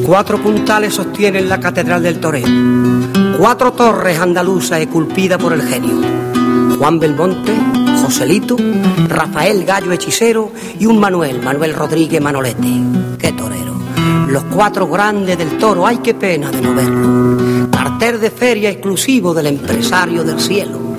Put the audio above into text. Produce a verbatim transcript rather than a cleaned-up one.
Cuatro puntales sostienen la catedral del toreo, cuatro torres andaluzas esculpidas por el genio. Juan Belmonte, Joselito, Rafael Gallo Hechicero y un Manuel, Manuel Rodríguez Manolete. ¡Qué torero! Los cuatro grandes del toro, ¡ay qué pena de no verlo! Cartel de feria exclusivo del empresario del cielo.